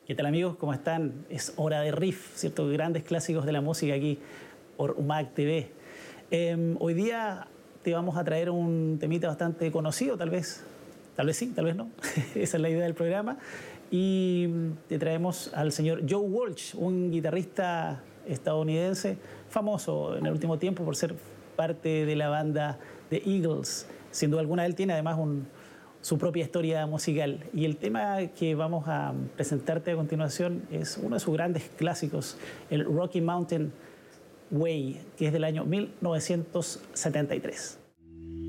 ¿Qué tal, amigos? ¿Cómo están? Es hora de riff, ¿cierto? Grandes clásicos de la música aquí por UMAC TV. Hoy día te vamos a traer un temita bastante conocido, tal vez sí, tal vez no. Esa es la idea del programa. Y te traemos al señor Joe Walsh, un guitarrista estadounidense famoso en el último tiempo por ser parte de la banda The Eagles. Sin duda alguna, él tiene además su propia historia musical. Y el tema que vamos a presentarte a continuación es uno de sus grandes clásicos, el Rocky Mountain Way, que es del año 1973.